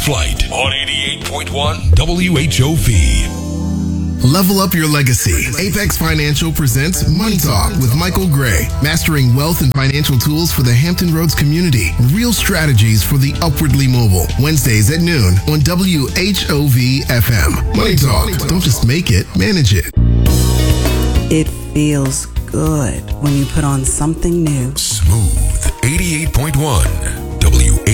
Flight on 88.1 WHOV. Level up your legacy. Apex Financial presents Money Talk with Michael Gray, mastering wealth and financial tools for the Hampton Roads community. Real strategies for the upwardly mobile. Wednesdays at noon on WHOV FM. Money Talk. Don't just make it, manage it. It feels good when you put on something new. Smooth 88.1 WHOV.